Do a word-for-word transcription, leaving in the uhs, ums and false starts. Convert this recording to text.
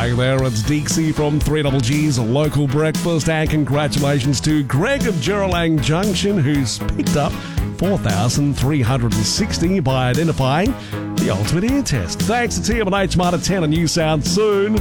Hi there, it's Dixie from three G G's Local Breakfast, and congratulations to Greg of Juralang Junction, who's picked up four thousand three hundred sixty by identifying the ultimate ear test. Thanks to T M and H Marta ten, and you sound soon.